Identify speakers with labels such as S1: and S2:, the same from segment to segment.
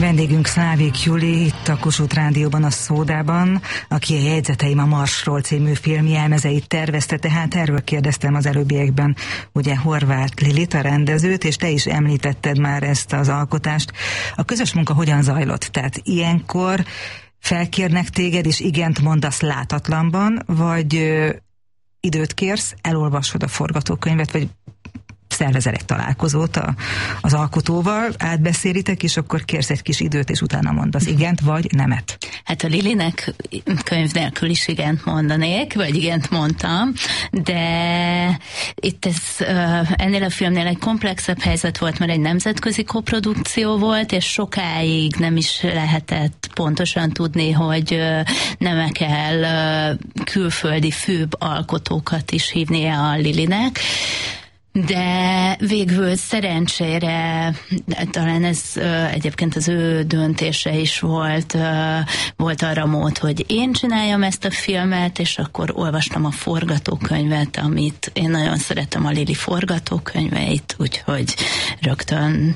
S1: Vendégünk Szlávik Juli, itt a Kossuth Rádióban, a Szódában, aki a Jegyzeteim a Marsról című film jelmezeit tervezte, tehát erről kérdeztem az előbbiekben ugye Horváth Lilit, a rendezőt, és te is említetted már ezt az alkotást. A közös munka hogyan zajlott? Tehát ilyenkor felkérnek téged, és igent mondasz látatlanban, vagy időt kérsz, elolvasod a forgatókönyvet, vagy szervezel egy találkozót az alkotóval, átbeszélitek, és akkor kérsz egy kis időt, és utána mondasz igent, vagy nemet.
S2: Hát a Lilinek könyv nélkül is igent mondanék, vagy igent mondtam, de itt ez ennél a filmnél egy komplexebb helyzet volt, mert egy nemzetközi koprodukció volt, és sokáig nem is lehetett pontosan tudni, hogy nem kell külföldi főbb alkotókat is hívnia a Lilinek. De végül szerencsére, talán ez egyébként az ő döntése is volt arra mód, hogy én csináljam ezt a filmet, és akkor olvastam a forgatókönyvet, amit én nagyon szeretem, a Lili forgatókönyveit, úgyhogy rögtön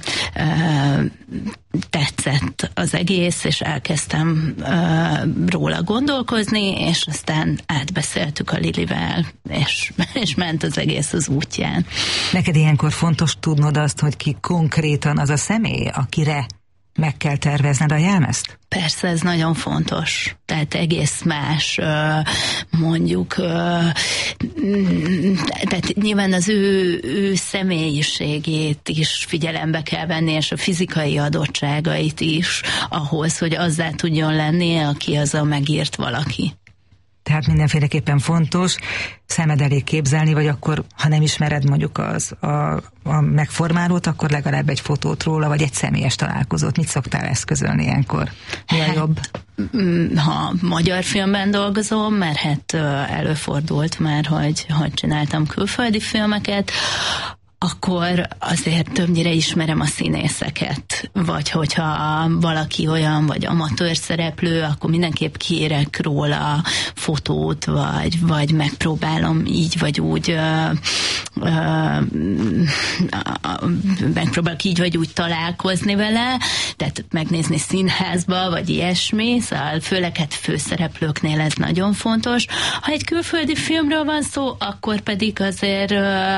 S2: tetszett az egész, és elkezdtem róla gondolkozni, és aztán átbeszéltük a Lilivel, és ment az egész az útján.
S1: Neked ilyenkor fontos tudnod azt, hogy ki konkrétan az a személy, akire meg kell tervezned a jelmezt?
S2: Persze, ez nagyon fontos. Tehát egész más, mondjuk, tehát nyilván az ő személyiségét is figyelembe kell venni, és a fizikai adottságait is ahhoz, hogy azzá tudjon lenni, aki az a megírt valaki.
S1: Tehát mindenféleképpen fontos szemed elé képzelni, vagy akkor, ha nem ismered mondjuk a megformálót, akkor legalább egy fotót róla, vagy egy személyes találkozót. Mit szoktál eszközölni ilyenkor? Mi a jobb?
S2: Ha magyar filmben dolgozom, mert hát előfordult már, hogy csináltam külföldi filmeket, akkor azért többnyire ismerem a színészeket, vagy hogyha valaki olyan, vagy amatőr szereplő, akkor mindenképp kérek róla fotót, vagy megpróbálom így vagy úgy megpróbálok így vagy úgy találkozni vele, tehát megnézni színházba, vagy ilyesmi, szóval főleg hát főszereplőknél ez nagyon fontos. Ha egy külföldi filmről van szó, akkor pedig azért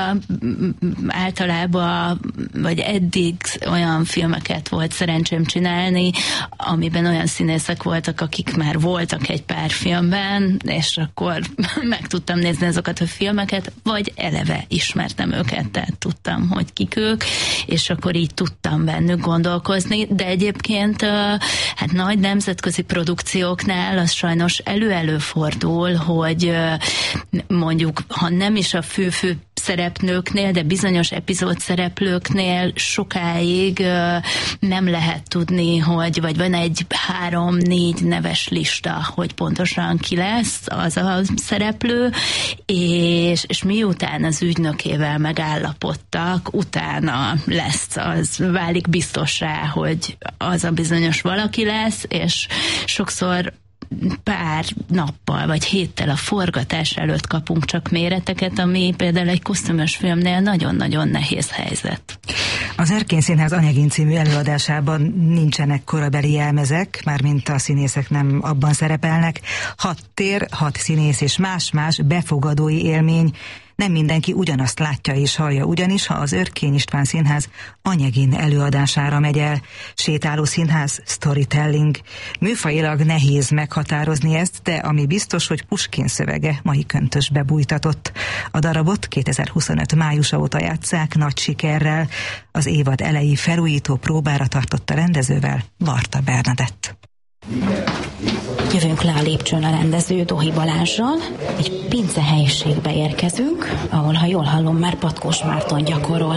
S2: általában, vagy eddig olyan filmeket volt szerencsém csinálni, amiben olyan színészek voltak, akik már voltak egy pár filmben, és akkor meg tudtam nézni azokat a filmeket, vagy eleve ismertem őket, tehát tudtam, hogy kik ők, és akkor így tudtam bennük gondolkozni, de egyébként hát nagy nemzetközi produkcióknál az sajnos előfordul, hogy mondjuk, ha nem is a fő szereplőknél, de bizonyos epizód szereplőknél sokáig nem lehet tudni, hogy vagy van egy 3-4 neves lista, hogy pontosan ki lesz az a szereplő, és miután az ügynökével megállapodtak, utána lesz, az válik biztossá, hogy az a bizonyos valaki lesz, és sokszor pár nappal vagy héttel a forgatás előtt kapunk csak méreteket, ami például egy kosztümös filmnél nagyon-nagyon nehéz helyzet.
S1: Az Erkély Színház Anyagin című előadásában nincsenek korabeli jelmezek, mármint a színészek nem abban szerepelnek. 6 tér, 6 színész és más-más befogadói élmény. Nem mindenki ugyanazt látja és hallja, ugyanis ha az Örkény István Színház Anyagin előadására megy el, sétáló színház, storytelling. Műfajilag nehéz meghatározni ezt, de ami biztos, hogy Puskin szövege mai köntösbe bújtatott. A darabot 2025 májusa óta játsszák nagy sikerrel. Az évad elejé felújító próbára tartott a rendezővel, Varta Bernadett.
S3: Jövünk le a lépcsőn a rendező Dohi Balázssal. Egy pince helyiségbe érkezünk, ahol, ha jól hallom, már Patkós Márton gyakorol.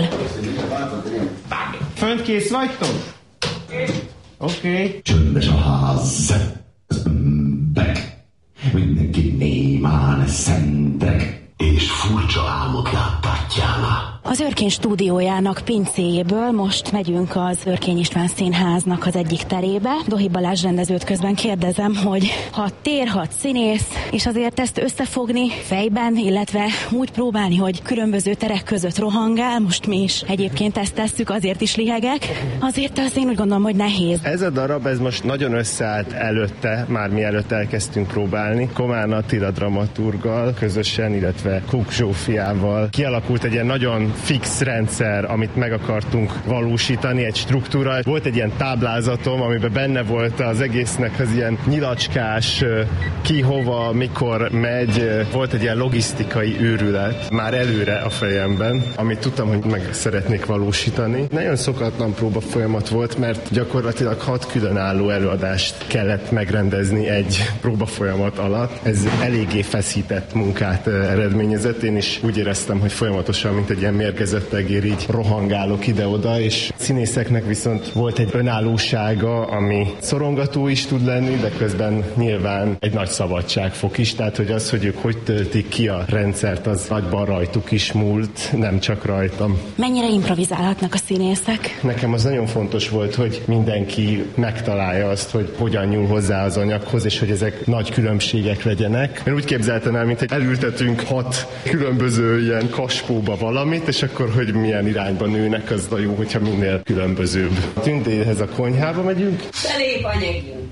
S4: Fönt kész vagytok? Oké.
S5: Csöndes a ház, az ömbek, mindenki némán szentek, és furcsa álmot láttatjána.
S3: A Az Örkény stúdiójának pincéjéből most megyünk az Örkény István Színháznak az egyik terébe. Dohi Balázs rendezőt közben kérdezem, hogy 6 tér, 6 színész, és azért ezt összefogni fejben, illetve úgy próbálni, hogy különböző terek között rohangál, most mi is egyébként ezt tesszük, azért is lihegek, azért azt én úgy gondolom, hogy nehéz.
S6: Ez a darab, ez most nagyon összeállt előtte, már mielőtt elkezdtünk próbálni. Komán Attila dramaturggal közösen, illetve Kuk Zsófiával kialakult egy ilyen nagyon fix rendszer, amit meg akartunk valósítani, egy struktúra. Volt egy ilyen táblázatom, amiben benne volt az egésznek az ilyen nyilacskás, ki, hova, mikor megy. Volt egy ilyen logisztikai őrület már előre a fejemben, amit tudtam, hogy meg szeretnék valósítani. Nagyon szokatlan próba folyamat volt, mert gyakorlatilag 6 különálló előadást kellett megrendezni egy próba folyamat alatt. Ez eléggé feszített munkát eredményezett. Én is úgy éreztem, hogy folyamatosan, mint egy ilyen mérgezett egér, így rohangálok ide-oda, és színészeknek viszont volt egy önállósága, ami szorongató is tud lenni, de közben nyilván egy nagy szabadságfok is, tehát hogy az, hogy ők hogy töltik ki a rendszert, az nagyban rajtuk is múlt, nem csak rajtam.
S3: Mennyire improvizálhatnak a színészek?
S6: Nekem az nagyon fontos volt, hogy mindenki megtalálja azt, hogy hogyan nyúl hozzá az anyaghoz, és hogy ezek nagy különbségek legyenek. Én úgy képzeltem el, mint hogy elültetünk 6 különböző ilyen kaspóba valamit, és akkor, hogy milyen irányba nőnek, az a jó, hogyha minél különbözőbb. Tündérhez a konyhába megyünk.
S7: Belép anyagunk!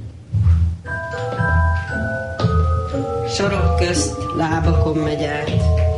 S7: Sorok közt, lábakon megy át.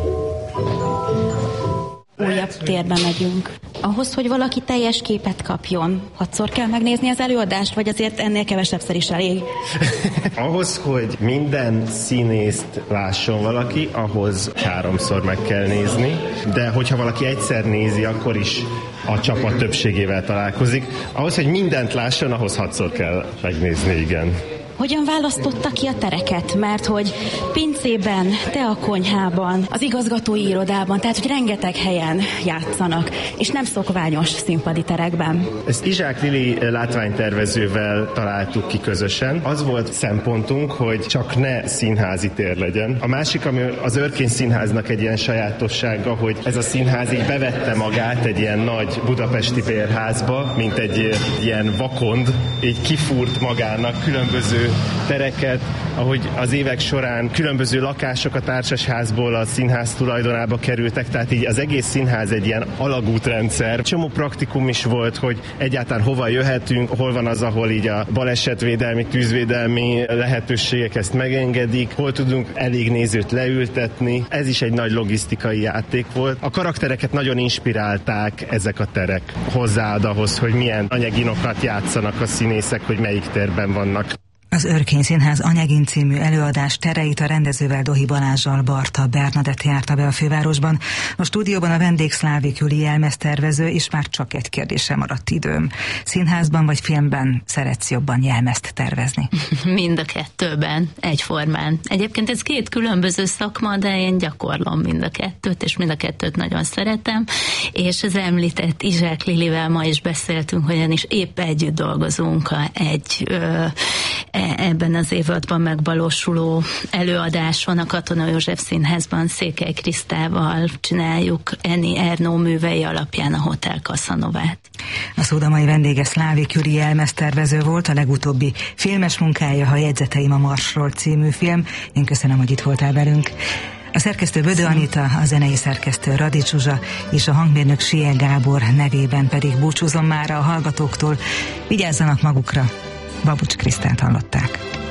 S3: Újabb térbe megyünk. Ahhoz, hogy valaki teljes képet kapjon, 6-szor kell megnézni az előadást, vagy azért ennél kevesebbszer is elég?
S6: Ahhoz, hogy minden színészt lásson valaki, ahhoz 3-szor meg kell nézni, de hogyha valaki egyszer nézi, akkor is a csapat többségével találkozik. Ahhoz, hogy mindent lásson, ahhoz 6-szor kell megnézni, igen.
S3: Hogyan választotta ki a tereket? Mert hogy pincében, te a konyhában, az igazgatói irodában, tehát hogy rengeteg helyen játszanak, és nem szokványos színpadi terekben.
S6: Ezt Izsák Lili látványtervezővel találtuk ki közösen. Az volt szempontunk, hogy csak ne színházi tér legyen. A másik, ami az Örkény Színháznak egy ilyen sajátossága, hogy ez a színház így bevette magát egy ilyen nagy budapesti bérházba, mint egy ilyen vakond, így kifúrt magának különböző tereket, ahogy az évek során különböző lakások a társasházból a színház tulajdonába kerültek, tehát így az egész színház egy ilyen alagútrendszer. Csomó praktikum is volt, hogy egyáltalán hova jöhetünk, hol van az, ahol így a balesetvédelmi, tűzvédelmi lehetőségek ezt megengedik, hol tudunk elég nézőt leültetni. Ez is egy nagy logisztikai játék volt. A karaktereket nagyon inspirálták ezek a terek. Hozzáad ahhoz, hogy milyen anyaginokat játszanak a színészek, hogy melyik térben vannak.
S1: Az Örkény Színház Anyagin című előadás tereit a rendezővel, Dohi Balázssal Barta Bernadett járta be a fővárosban. A stúdióban a vendég Szlávik Júli jelmeztervező, és már csak egy kérdésre maradt időm. Színházban vagy filmben szeretsz jobban jelmezt tervezni?
S2: Mind a kettőben, egyformán. Egyébként ez 2 különböző szakma, de én gyakorlom mind a kettőt, és mind a kettőt nagyon szeretem, és az említett Izsák Lilivel ma is beszéltünk, ugyanis épp együtt dolgozunk ebben az évadban megvalósuló előadáson, a Katona József Színházban Székely Krisztával csináljuk Eni Ernó művei alapján a Hotel Casanovát.
S1: A szódamai vendége Szlávik Júli jelmeztervező volt, a legutóbbi filmes munkája a Jegyzeteim a Marsról című film. Én köszönöm, hogy itt voltál velünk. A szerkesztő Bödö Anita, a zenei szerkesztő Radics Zsuzsa és a hangmérnök Sie Gábor nevében pedig búcsúzom már a hallgatóktól. Vigyázzanak magukra! Babucs Krisztánt hallották.